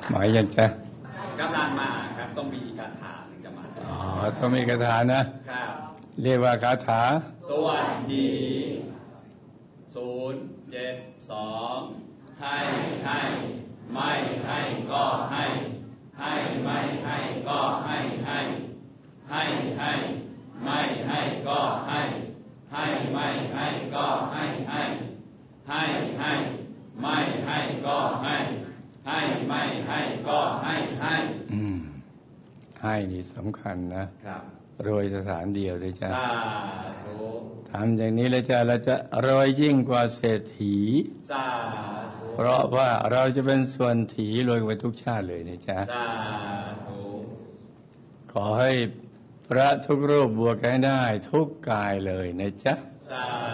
หมายยังจะกำลังมาครับต้องมีคาถาถึงจะมาต้องมีคาถานะครับเรียกว่าคาถาสวัสดี072ให้ไม่ให้ก็ให้ไม่ให้ก็ให้ให้ไม่ให้ก็ให้ไม่ให้ก็ให้ให้ไม่ให้ก็ให้ไม่ให้ก็ให้ให้นี่สำคัญนะครับรวยสถานเดียวเลยจ้ะสาธุทำอย่างนี้เลยจ้ะเราจะรวยยิ่งกว่าเศรษฐีสาธุเพราะว่าเราจะเป็นส่วนถีรวยไปทุกชาติเลยนะจ๊ะสาธุขอให้พระทุกรูปบวชให้ได้ทุกกายเลยนะจ๊ะสา